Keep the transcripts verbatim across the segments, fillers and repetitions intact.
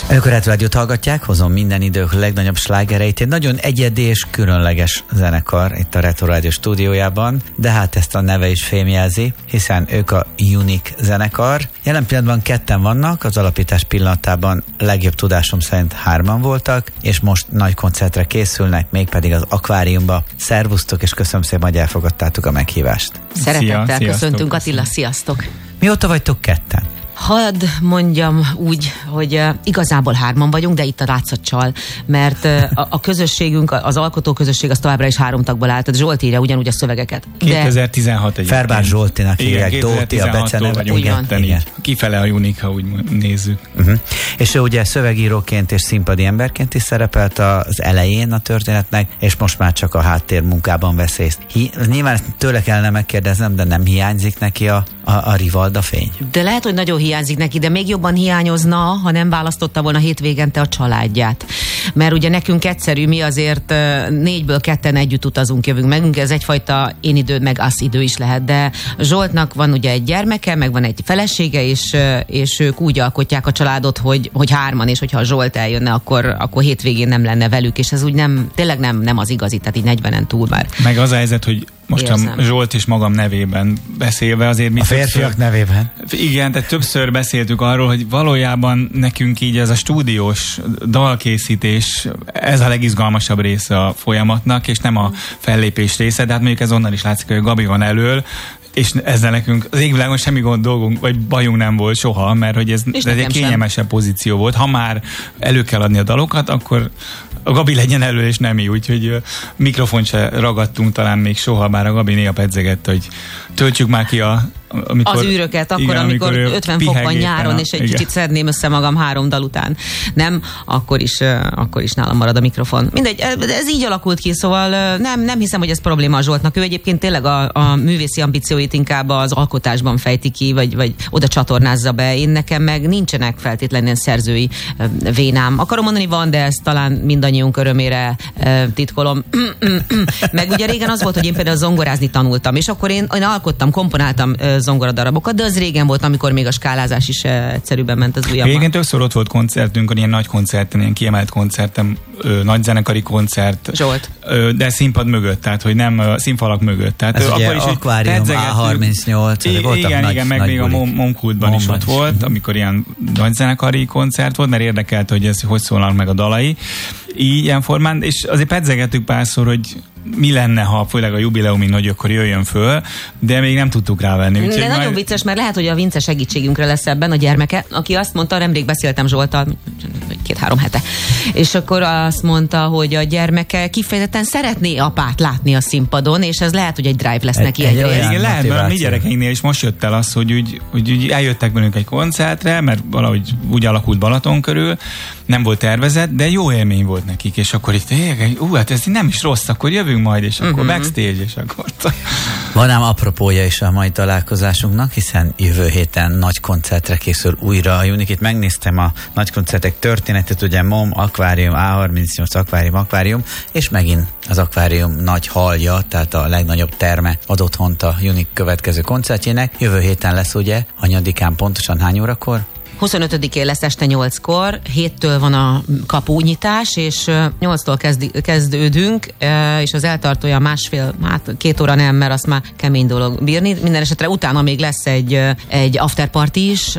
Önök a rádiót hallgatják, hozom minden idők legnagyobb slágereit. Egy nagyon egyedi és különleges zenekar itt a Retro Rádió stúdiójában, de hát ezt a neve is fémjelzi, hiszen ők a Unique zenekar. Jelen pillanatban ketten vannak, az alapítás pillanatában legjobb tudásom szerint hárman voltak, és most nagy koncertre készülnek, mégpedig az Akváriumba. Szervusztok, és köszönöm szépen, hogy elfogadtátok a meghívást. Szeretettel köszöntünk, Attila, sziasztok! Mióta vagytok ketten? Hadd mondjam úgy, hogy uh, igazából hárman vagyunk, de itt a látszatcsal, mert uh, a, a közösségünk, az alkotó közösség az továbbra is három tagból áll, tehát Zsolt írja ugyanúgy a szövegeket. kétezer-tizenhat egyébként. Ferbár Zsoltinak hívják, Dóti a beceneve. Igen, igen. Kifele a Unique, ha úgy nézzük. Uh-huh. És ő ugye szövegíróként és színpadi emberként is szerepelt az elején a történetnek, és most már csak a háttérmunkában vesz részt. Hi- nyilván ezt tőle kellene megkérdeznem, de nem hiányzik neki a, a, a Rivalda fény? De lehet, hogy nagyon hiányzik neki, de még jobban hiányozna, ha nem választotta volna hétvégente a családját. Mert ugye nekünk egyszerű, mi azért négyből ketten együtt utazunk, jövünk meg, ez egyfajta én idő, meg az idő is lehet, de Zsoltnak van ugye egy gyermeke, meg van egy felesége, és, és ők úgy alkotják a családot, hogy, hogy hárman, és hogyha Zsolt eljönne, akkor, akkor hétvégén nem lenne velük, és ez úgy nem, tényleg nem, nem az igazi, tehát így negyvenen túl már. Meg az a helyzet, hogy most a Zsolt és magam nevében beszélve azért mi a férfiak többször, nevében. Igen, tehát többször beszéltük arról, hogy valójában nekünk így ez a stúdiós dalkészítés, ez a legizgalmasabb része a folyamatnak, és nem a fellépés része, de hát mondjuk ez onnan is látszik, hogy Gabi van elől, és ezzel nekünk az égvilágon semmi gond dolgunk, vagy bajunk nem volt soha, mert hogy ez, ez egy kényelmesebb pozíció volt. Ha már elő kell adni a dalokat, akkor a Gabi legyen elő, és nem mi, úgyhogy mikrofont se ragadtunk talán még soha, bár a Gabi néha pedzegett, hogy töltsük már ki a Amikor, az űröket, akkor, igen, amikor, amikor ötven fok van nyáron, és egy igen. kicsit szedném össze magam három dal után. Nem, akkor is, akkor is nálam marad a mikrofon. Mindegy, ez így alakult ki, szóval nem, nem hiszem, hogy ez probléma a Zsoltnak. Ő egyébként tényleg a, a művészi ambícióit inkább az alkotásban fejti ki, vagy, vagy oda csatornázza be. Én nekem meg nincsenek feltétlenül szerzői vénám. Akarom mondani, van, de ezt talán mindannyiunk örömére titkolom. Meg ugye régen az volt, hogy én például zongorázni tanultam, és akkor én, én alkottam, komponáltam zongoradarabokat, de az régen volt, amikor még a skálázás is egyszerűbben ment az ujjammal. Régen többször ott volt koncertünk, ilyen nagy koncerten, ilyen kiemelt koncertem, ö, nagy zenekari koncert. Zsolt. Ö, de színpad mögött, tehát hogy nem ö, színfalak mögött. Tehát, ez ö, ugye akkor is Akvárium á harmincnyolc. I- igen, nagy, igen, meg még a Momkultban is ott volt, uh-huh. amikor ilyen nagy zenekari koncert volt, mert érdekelte, hogy ez hogy szólnak meg a dalai. Így ilyen formán, és azért pedzegettük párszor, hogy mi lenne, ha főleg a jubileumi nagy, akkor jöjjön föl, de még nem tudtuk rávenni. De nagyon majd... vicces, mert lehet, hogy a Vince segítségünkre lesz ebben a gyermeke, aki azt mondta, nemrég beszéltem Zsolttal, két-három hete, és akkor azt mondta, hogy a gyermeke kifejezetten szeretné apát látni a színpadon, és ez lehet, hogy egy drive lesz neki egy, egy igen, lehet, mert a mi gyerekeinknél is most jött el az, hogy úgy, hogy úgy eljöttek velünk egy koncertre, mert valahogy úgy alakult Balaton körül, nem volt tervezett, de jó élmény volt nekik, és akkor itt, ú, hát ez nem is rossz, akkor jövünk majd, és akkor uh-huh. backstage, és akkor... Van ám apropója is a mai találkozásunknak, hiszen jövő héten nagy koncertre készül újra a Unique. Itt megnéztem a nagy koncertek történetet, ugye Mom, Akvárium, á harmincnyolc, Akvárium, Akvárium, és megint az Akvárium nagy hallja, tehát a legnagyobb terme ad otthont a Unique következő koncertjének. Jövő héten lesz ugye, hanyadikán pontosan hány órakor? huszonötödikén lesz este nyolckor, héttől van a kapunyitás, és nyolctól kezd, kezdődünk, és az eltartója másfél, hát két óra nem, mert azt már kemény dolog bírni. Minden esetre utána még lesz egy, egy afterparty is,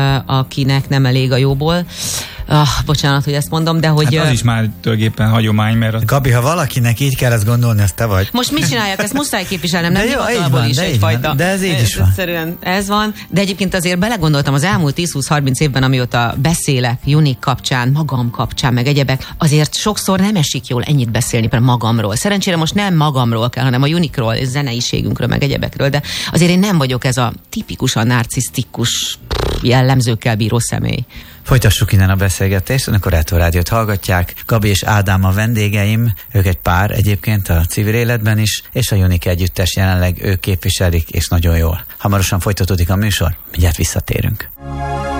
akinek nem elég a jóból. Ah, bocsánat, hogy ezt mondom, de hogy... Hát az is már tulajdonképpen hagyomány, mert... Az... Gabi, ha valakinek így kell ezt gondolni, az te vagy. Most mit csináljak? Ezt muszáj képviselnem, nem hivatalból is de egyfajta. De ez így is van. Egyszerűen ez van. De egyébként azért belegondoltam az elmúlt tíz-húsz-harminc évben, amióta beszélek Unique kapcsán, magam kapcsán, meg egyebek, azért sokszor nem esik jól ennyit beszélni például magamról. Szerencsére most nem magamról kell, hanem a Unique-ról, zeneiségünkről, meg egyebekről, de azért én nem vagyok ez a tipikusan narcisztikus jellemzőkkel bíró személy. Folytassuk innen a beszélgetést, önök a Retro Rádiót hallgatják. Gabi és Ádám a vendégeim, ők egy pár egyébként a civil életben is, és a Unique együttes jelenleg ők képviselik, és nagyon jól. Hamarosan folytatódik a műsor, mindjárt visszatérünk.